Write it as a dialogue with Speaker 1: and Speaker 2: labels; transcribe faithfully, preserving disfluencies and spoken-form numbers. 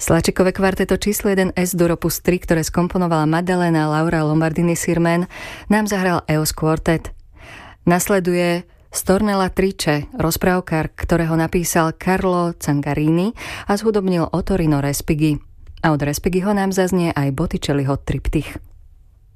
Speaker 1: Sláčikové kvarteto číslo jeden S-dur opus tri, ktoré skomponovala Maddalena Laura Lombardini-Sirmen, nám zahral Eos Quartet. Nasleduje Stornella Trice, rozprávkar, ktorého napísal Carlo Zangarini a zhudobnil Ottorino Respighi. A od Respighiho nám zaznie aj Botticelliho triptych.